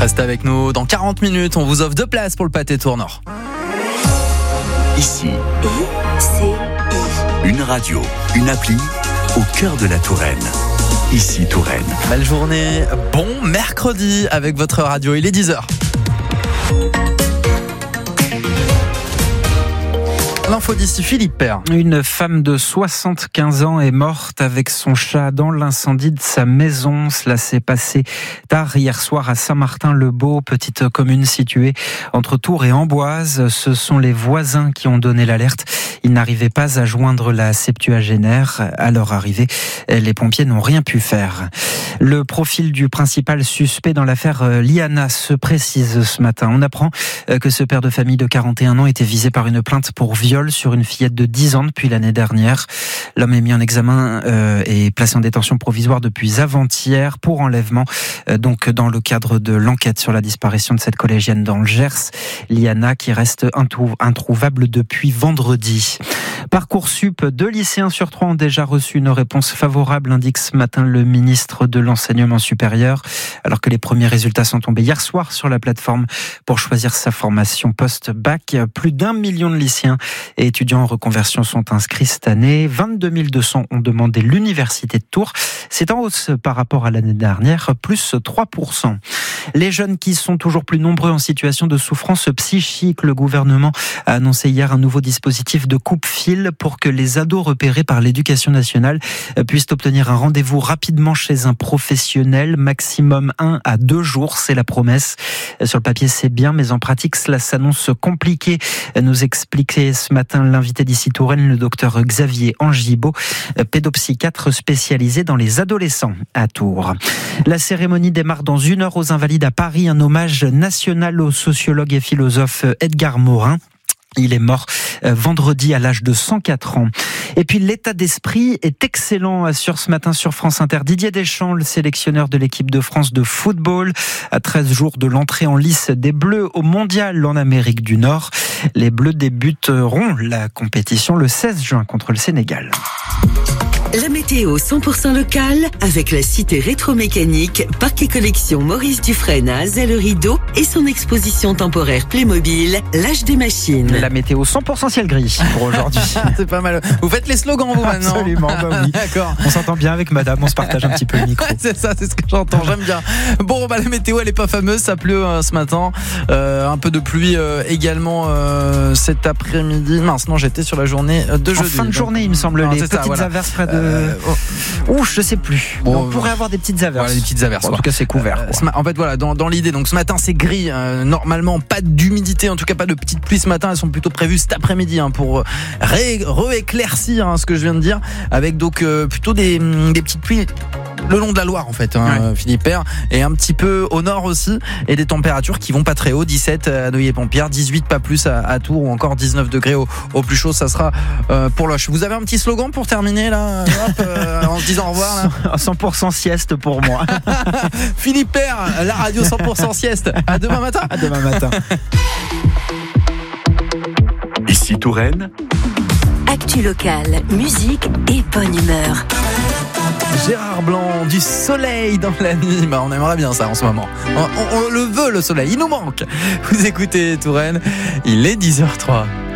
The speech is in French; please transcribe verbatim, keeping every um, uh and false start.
Restez avec nous. Dans quarante minutes, on vous offre deux places pour le Pâté Tour-Nord. Ici, I C I. une radio, une appli au cœur de la Touraine. Ici Touraine. Belle journée, bon mercredi avec votre radio, il est dix heures. L'info d'ici, Philippe Père. Une femme de soixante-quinze ans est morte avec son chat dans l'incendie de sa maison. Cela s'est passé tard hier soir à Saint-Martin-le-Beau, petite commune située entre Tours et Amboise. Ce sont les voisins qui ont donné l'alerte. Ils n'arrivaient pas à joindre la septuagénaire. À leur arrivée, les pompiers n'ont rien pu faire. Le profil du principal suspect dans l'affaire Liana se précise ce matin. On apprend que ce père de famille de quarante et un ans était visé par une plainte pour viol sur une fillette de dix ans depuis l'année dernière. L'homme est mis en examen euh, et placé en détention provisoire depuis avant-hier pour enlèvement. Euh, donc dans le cadre de l'enquête sur la disparition de cette collégienne dans le Gers, Liana qui reste introu- introuvable depuis vendredi. Parcoursup, deux lycéens sur trois ont déjà reçu une réponse favorable, indique ce matin le ministre de l'Enseignement supérieur, alors que les premiers résultats sont tombés hier soir sur la plateforme pour choisir sa formation post-bac. Plus d'un million de lycéens et étudiants en reconversion sont inscrits cette année. vingt-deux mille deux cents ont demandé l'université de Tours. C'est en hausse par rapport à l'année dernière, plus trois pour cent. Les jeunes qui sont toujours plus nombreux en situation de souffrance psychique, le gouvernement a annoncé hier un nouveau dispositif de coupe-fil pour que les ados repérés par l'éducation nationale puissent obtenir un rendez-vous rapidement chez un professionnel, maximum un à deux jours, c'est la promesse. Sur le papier, c'est bien, mais en pratique, cela s'annonce compliqué, nous expliquait ce matin l'invité d'ici Touraine, le docteur Xavier Angibaud, pédopsychiatre spécialisé dans les adolescents à Tours. La cérémonie démarre dans une heure aux Invalides à Paris, un hommage national au sociologue et philosophe Edgar Morin. Il est mort vendredi à l'âge de cent quatre ans. Et puis l'état d'esprit est excellent, assure ce matin sur France Inter Didier Deschamps, le sélectionneur de l'équipe de France de football. À treize jours de l'entrée en lice des Bleus au Mondial en Amérique du Nord, les Bleus débuteront la compétition le seize juin contre le Sénégal. La météo cent pour cent locale avec la cité rétro-mécanique, parc et collection Maurice Dufresne à Azay-le-Rideau et son exposition temporaire Playmobil, l'âge des machines. La météo cent pour cent ciel gris pour aujourd'hui. C'est pas mal. Vous faites les slogans, vous, maintenant? Absolument, bah oui. D'accord. On s'entend bien avec madame, on se partage un petit peu le micro. C'est ça, c'est ce que j'entends, j'aime bien. Bon, bah, la météo, elle est pas fameuse, ça pleut euh, ce matin. Euh, un peu de pluie euh, également euh, cet après-midi. Mince, non, j'étais sur la journée de jeudi. En fin de journée, donc, il me semble, non, les c'est petites ça, voilà. averses près de... Euh, oh. Ouh, je sais plus. Bon, on pourrait avoir des petites averses. Voilà, des petites averses. Bon, en quoi. tout cas, c'est couvert. Euh, ma- en fait, voilà, dans, dans l'idée. Donc, ce matin, c'est gris. Euh, normalement, pas d'humidité. En tout cas, pas de petites pluies ce matin. Elles sont plutôt prévues cet après-midi hein, pour ré- rééclaircir hein, ce que je viens de dire, avec donc euh, plutôt des, des petites pluies le long de la Loire en fait, hein, ouais. Philippe Père, et un petit peu au nord aussi, et des températures qui vont pas très haut, dix-sept à Neuilly-et-Pampières, dix-huit pas plus à, à Tours, ou encore dix-neuf degrés au, au plus chaud, ça sera euh, pour Loche. Vous avez un petit slogan pour terminer là, hop, euh, en se disant au revoir là. cent pour cent sieste pour moi. Philippe Père, la radio cent pour cent sieste. À demain matin. À demain matin. Ici Touraine. Actu locale, musique et bonne humeur. Gérard Blanc, du soleil dans la nuit. Bah, on aimerait bien ça en ce moment. On, on, on le veut, le soleil. Il nous manque. Vous écoutez Touraine. Il est dix heures zéro trois.